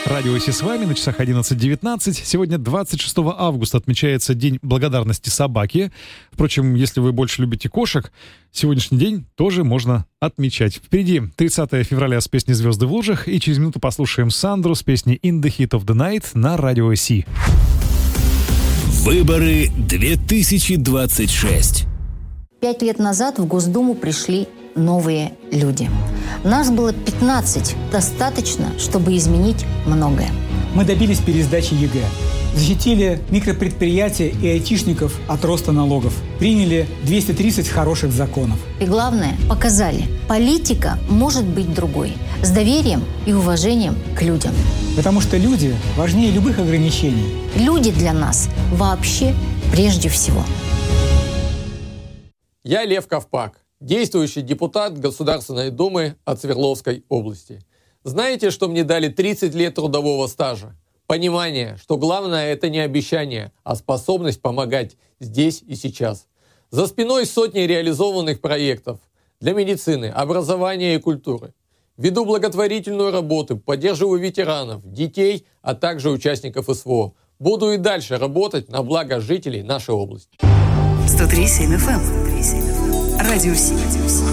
Радио Си с вами, на часах 11:19. Сегодня 26 августа отмечается День благодарности собаке. Впрочем, если вы больше любите кошек, сегодняшний день тоже можно отмечать. Впереди 30 февраля с песней «Звезды в лужах», и через минуту послушаем Сандру с песней «In the Heat of the Night» на Радио Си. Выборы 2026. 5 лет назад в Госдуму пришли новые люди. Нас было 15. Достаточно, чтобы изменить многое. Мы добились пересдачи ЕГЭ. Защитили микропредприятия и айтишников от роста налогов. Приняли 230 хороших законов. И главное, показали, политика может быть другой. С доверием и уважением к людям. Потому что люди важнее любых ограничений. Люди для нас вообще прежде всего. Я Лев Ковпак, действующий депутат Государственной Думы от Свердловской области. Знаете, что мне дали 30 лет трудового стажа? Понимание, что главное – это не обещание, а способность помогать здесь и сейчас. За спиной сотни реализованных проектов для медицины, образования и культуры. Веду благотворительную работу, поддерживаю ветеранов, детей, а также участников СВО. Буду и дальше работать на благо жителей нашей области. 103.7 FM. Радио Си.